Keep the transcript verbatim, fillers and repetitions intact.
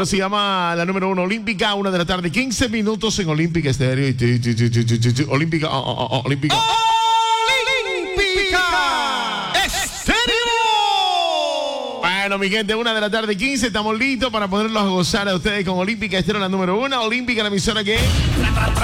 Bueno, se llama la número uno Olímpica, una de la tarde, quince minutos en Olímpica Estéreo. Olímpica, oh, oh, oh, Olímpica. Olímpica Estéreo. Bueno, mi gente, una de la tarde, quince, estamos listos para ponerlos a gozar a ustedes con Olímpica Estéreo, la número uno. Olímpica, la emisora que